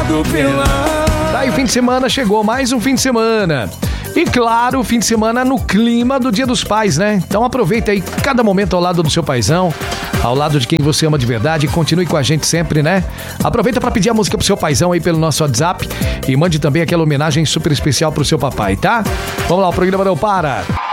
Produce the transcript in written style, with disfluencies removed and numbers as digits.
do pelão. Daí o fim de semana chegou, mais um fim de semana. E claro, o fim de semana no clima do Dia dos Pais, né? Então aproveita aí cada momento ao lado do seu paizão, ao lado de quem você ama de verdade, e continue com a gente sempre, né? Aproveita para pedir a música pro seu paizão aí pelo nosso WhatsApp e mande também aquela homenagem super especial pro seu papai, tá? Vamos lá, o programa não para.